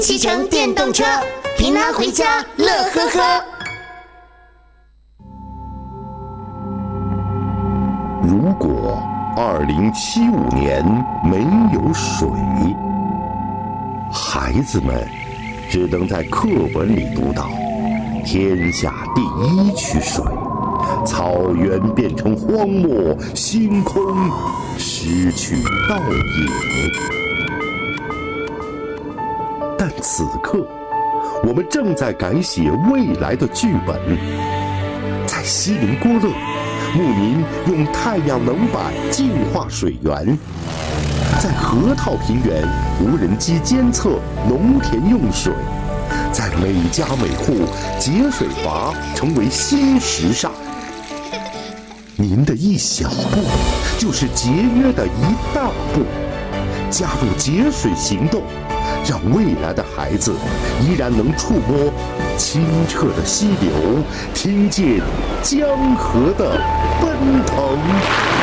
骑乘电动车，平安回家乐呵呵。 如果2075年没有水，孩子们只能在课本里读到天下第一区水，草原变成荒漠，星空失去倒影。但此刻，我们正在改写未来的剧本。在锡林郭勒，牧民用太阳能板净化水源；在河套平原，无人机监测农田用水；在每家每户，节水阀成为新时尚。您的一小步，就是节约的一大步。加入节水行动，让未来的孩子依然能触摸清澈的溪流，听见江河的奔腾。